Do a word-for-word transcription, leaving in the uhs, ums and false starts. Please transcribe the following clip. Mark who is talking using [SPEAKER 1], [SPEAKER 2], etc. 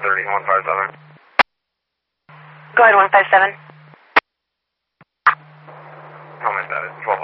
[SPEAKER 1] thirty, one five seven.
[SPEAKER 2] Go ahead, one five seven.
[SPEAKER 1] How much that is? twelve